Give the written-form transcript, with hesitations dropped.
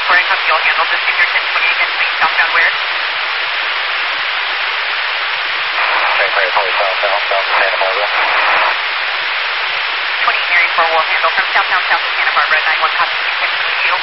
I copy, you'll handle this figure 1028 and please southbound where? January 4 southbound, south of Santa Barbara. 28 Mary 4 will handle from southbound south of Santa Barbara, 91 copy, 1022.